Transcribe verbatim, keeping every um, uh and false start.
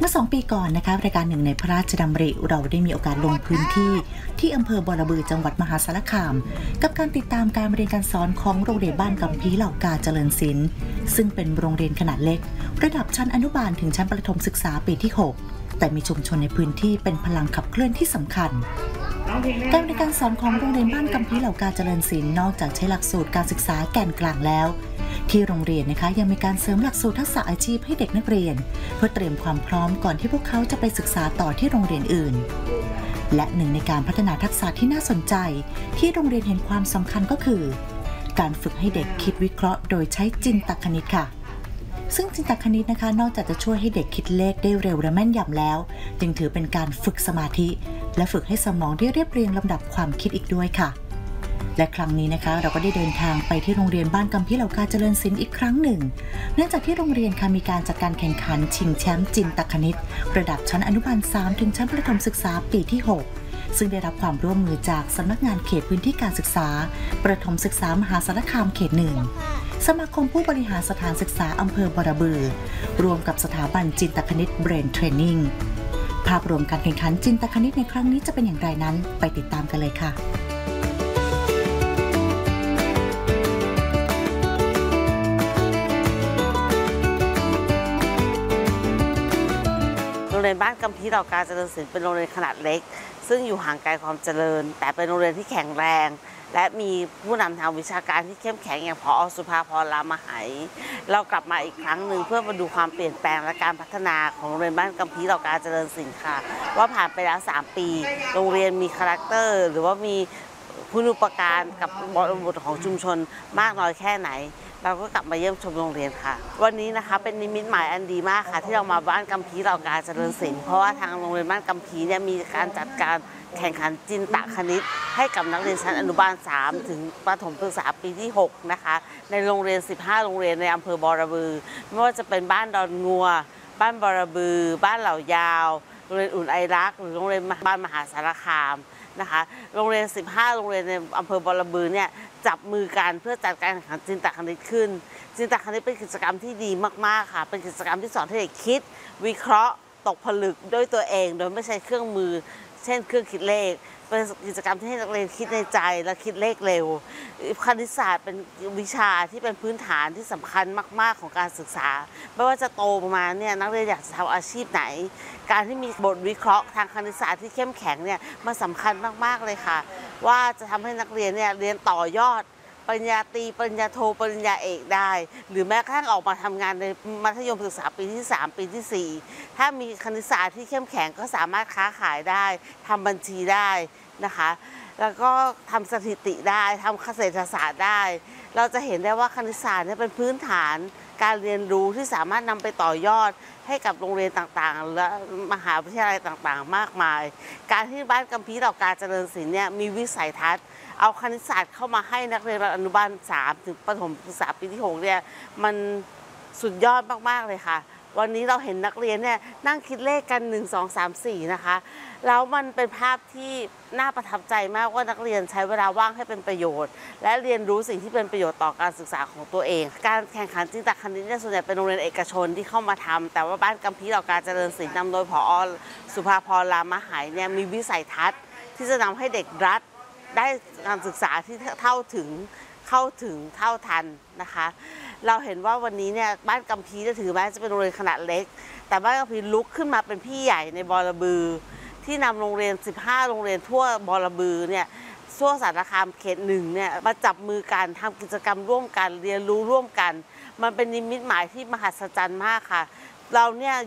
มื่อสองปีก่อนนะคะรายการหนึ่งในพระราชดำริเราได้มีโอกาสลงพื้นที่ที่อำเภอบอระบือจังหวัดมหาสารคามกับการติดตามการเรียนการสอนของโรงเรียนบ้านกำพีเหล่ากาเจริญศิลป์ซึ่งเป็นโรงเรียนขนาดเล็กระดับชั้นอนุบาลถึงชั้นประถมศึกษาปีที่หกแต่มีชุมชนในพื้นที่เป็นพลังขับเคลื่อนที่สำคัญการเรียนการสอนของโรงเรียนบ้านกำพีเหล่ากาเจริญศิลป์นอกจากใช้หลักสูตรการศึกษาแกนกลางแล้วที่โรงเรียนนะคะยังมีการเสริมหลักสูตรทักษะอาชีพให้เด็กนักเรียนเพื่อเตรียมความพร้อมก่อนที่พวกเขาจะไปศึกษาต่อที่โรงเรียนอื่นและหนึ่งในการพัฒนาทักษะที่น่าสนใจที่โรงเรียนเห็นความสำคัญก็คือการฝึกให้เด็กคิดวิเคราะห์โดยใช้จินตคณิตค่ะซึ่งจินตคณิตนะคะนอกจากจะช่วยให้เด็กคิดเลขได้เร็วและแม่นยำแล้วจึงถือเป็นการฝึกสมาธิและฝึกให้สมองได้เรียบเรียงลำดับความคิดอีกด้วยค่ะและครั้งนี้นะคะเราก็ได้เดินทางไปที่โรงเรียนบ้านกำพีเหล่ากาเจริญศิลป์อีกครั้งหนึ่งเนื่องจากที่โรงเรียนค่ะมีการจัดการแข่งขันชิงแชมป์จินตคณิตระดับชั้นอนุบาลสามถึงชั้นประถมศึกษาปีที่หกซึ่งได้รับความร่วมมือจากสำนักงานเขตพื้นที่การศึกษาประถมศึกษามหาสารคามเขตหนึ่งสมาคมผู้บริหารสถานศึกษาอำเภอบอระบือรวมกับสถาบันจินตคณิตเบรนเทรนนิ่งภาพรวมการแข่งขันจินตคณิตในครั้งนี้จะเป็นอย่างไรนั้นไปติดตามกันเลยค่ะโรงเรียนบ้านกำพีเหล่ากาเจริญศิลป์เป็นโรงเรียนขนาดเล็กซึ่งอยู่ห่างไกลความเจริญแต่เป็นโรงเรียนที่แข็งแรงและมีผู้นำทางวิชาการที่เข้มแข็งอย่างผอ.สุภาพร รามไหเรากลับมาอีกครั้งหนึ่งเพื่อมาดูความเปลี่ยนแปลงและการพัฒนาของโรงเรียนบ้านกำพีเหล่ากาเจริญศิลป์ค่ะว่าผ่านไปแล้วสามปีโรงเรียนมีคาแรคเตอร์หรือว่ามีคุณูปการกับบริบทของชุมชนมากน้อยแค่ไหนเราก็กลับมาเยี่ยมชมโรงเรียนค่ะวันนี้นะคะเป็นนิมิตหมายอันดีมากค่ะที่เรามาบ้านกำพีเหล่ากาเจริญศิลป์เพราะว่าทางโรงเรียนบ้านกำพีเนี่ยมีการจัดการแข่งขันจินตคณิตให้กับนักเรียนชั้นอนุบาลสามถึงประถมศึกษาปีที่หกนะคะในโรงเรียนสิบห้าโรงเรียนในอำเภอบอระบือไม่ว่าจะเป็นบ้านดอนงัวบ้านบอระบือบ้านเหล่ายาวโรงเรียนอุ่นไอรักหรือโรงเรียนบ้านมหาสารคามนะคะโรงเรียนสิบห้าโรงเรียนในอำเภอบอระบือเนี่ยจับมือกันเพื่อจัดการแข่งขันจินตคณิตขึ้นจินตคณิตเป็นกิจกรรมที่ดีมากๆค่ะเป็นกิจกรรมที่สอนให้เด็กคิดวิเคราะห์ตกผลึกด้วยตัวเองโดยไม่ใช้เครื่องมือเช่นเครื่องคิดเลขเป็นกิจกรรมที่ให้นักเรียนคิดในใจและคิดเลขเร็วคณิตศาสตร์เป็นวิชาที่เป็นพื้นฐานที่สำคัญมากๆของการศึกษาไม่ว่าจะโตมาเนี่ยนักเรียนอยากจะทำอาชีพไหนการที่มีบทวิเคราะห์ทางคณิตศาสตร์ที่เข้มแข็งเนี่ยมันสำคัญมากๆเลยค่ะว่าจะทำให้นักเรียนเนี่ยเรียนต่อยอดปริญญาตรีปริญญาโทปริญญาเอกได้หรือแม้กระทั่งออกมาทำงานในมัธยมศึกษาปีที่สามปีที่สี่ถ้ามีคณิตศาสตร์ที่เข้มแข็งก็สามารถค้าขายได้ทำบัญชีได้นะคะแล้วก็ทำสถิติได้ทำเกษตรศาสตร์ได้เราจะเห็นได้ว่าคณิตศาสตร์เป็นพื้นฐานการเรียนรู้ที่สามารถนำไปต่อยอดให้กับโรงเรียนต่างๆและมหาวิทยาลัยต่างๆมากมายการที่บ้านกำพีเหล่ากาเจริญศิลป์เนี่ยมีวิสัยทัศน์เอาคณิตศาสตร์เข้ามาให้นักเรียนอนุบาลสามถึงประถมศึกษาปีที่หกเนี่ยมันสุดยอดมากๆเลยค่ะวันนี้เราเห็นนักเรียนเนี่ยนั่งคิดเลขกันหนึ่ง สอง สาม สี่นะคะแล้วมันเป็นภาพที่น่าประทับใจมากว่านักเรียนใช้เวลาว่างให้เป็นประโยชน์และเรียนรู้สิ่งที่เป็นประโยชน์ต่อการศึกษาของตัวเองการแข่งขันจินตคณิตเนี่ยส่วนใหญ่เป็นโรงเรียนเอกชนที่เข้ามาทำแต่ว่าบ้านกำพีเหล่ากาเจริญศิลป์นำโดยผอ.สุภาพร รามไหเนี่ยมีวิสัยทัศน์ที่จะนำให้เด็กรัฐได้การศึกษาที่เท่าถึงเข้าถึงเท่าทันนะคะเราเห็นว่าวันนี้เนี่ยบ้านกำพีจะถือแม้จะเป็นโรงเรียนขนาดเล็กแต่บ้านกำพีลุกขึ้นมาเป็นพี่ใหญ่ในบอระบือที่นำโรงเรียนสิบห้าโรงเรียนทั่วบอระบือเนี่ยทั่วสารคามเขตหนึ่งเนี่ยมาจับมือกันทำกิจกรรมร่วมกันเรียนรู้ร่วมกันมันเป็นนิมิตหมายที่มหัศจรรย์มากค่ะเราเนี่ย